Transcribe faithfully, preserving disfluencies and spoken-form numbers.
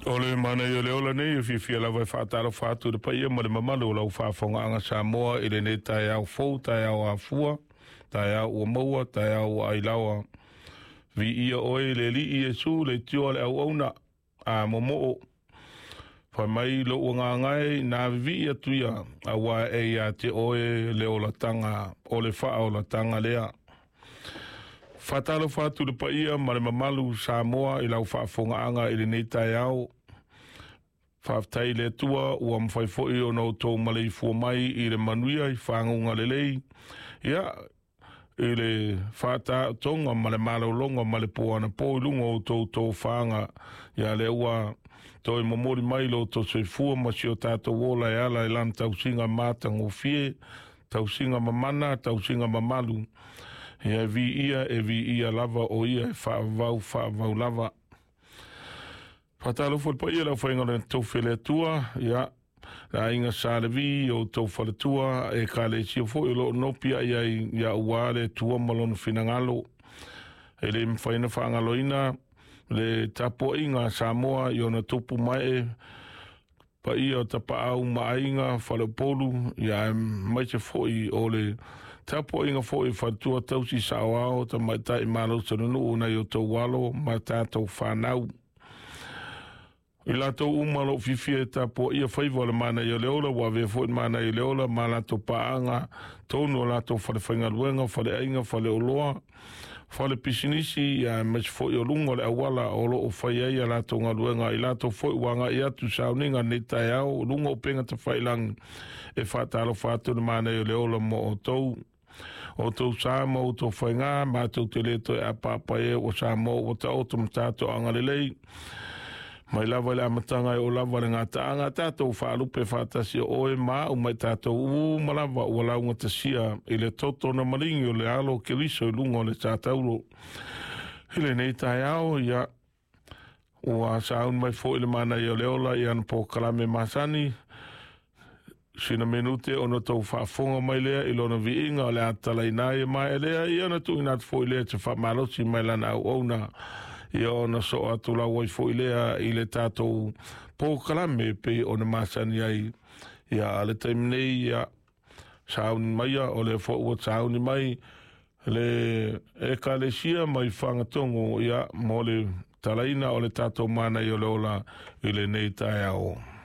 Ole mana yo le ola nei fi fi la vai fatalo fatu de pai ma le mamalu la fa fonga anga Samoa ile ne ta ya fo ta ya wa fua ta ya o moa ta ya o ai lawa vi ia o le li ia su le tio le au ona a momo fa mai lo nga ngai na vi ia tuia a wa e ya te o le ola tanga o le fa o la tanga lea fatalo fatu de pai ma le mamalu Samoa ile fa fonga anga ile ne ta ya Whaftai le tua ua mwhai fwoi o nau tō malei fua mai i le manuia i whangunga le lei. Ia, i le whata tonga ma le malaulonga ma le poana po i lunga o tō tō whanga. Ia le ua tō i mamori mai lo tō soi fua ma si o tātou wola e ala i lan tausinga mātang o fie, tausinga mamana, tausinga mamalu. Ia vi ia e vi ia lava o ia e whaavau whaavau lava. Fatalo fo pa ia la fainga le tau fele tua ya la inga sale vi o tau fale tua e kale si fo lo no pia ia ya wale tua malon finangalo ele mfaina fangaloina le tapo inga Samoa yo na tupu mai pa ia tapa au mainga fale polu ya mai se fo i ole tapo inga fo i fatua tau si sawa ta mai tai malo sonu na yo to walo mata to fanau I lato umalo fifie tapo ia faiva le mana i leola wa ve fo mana i leola mala to paanga tonu lato fale fainga luenga fale ainga fale oloa fale pisinisi ya mes fo i lungo le awala olo o fai ia lato ngaluenga i lato fo wanga ia tu sauninga neta yao lungo penga te failang e fatalo fatu le mana i leola mo o tou o tau sama o tau fainga ma tau te leto e apapa e o sama o tau to mtato angalelei mai lava le amatanga e o lava le ngata anga tātou whaalupe whātasi o e mā o mai tātou u malava o launga tasia i le toto na maringi o le alo ke riso i lungo le tātauro. Hele nei tai ao ia o a saun mai fo i le mana i o leola i an po kalame masani sina menute o na tau whaafonga mai lea i lona vi inga o le atala i nai mai lea i ana tu inat fo i lea te whamalosi mai lana au au na ia ona so atu la wai fo ilea i le tātou pō kalame pe o na masani ai ia ale taim nei ia sauni mai o le fo ua sauni mai le e ka le sia mai whangatongo ia mo le talaina o le tātou mana i o le ola i le nei tai ao.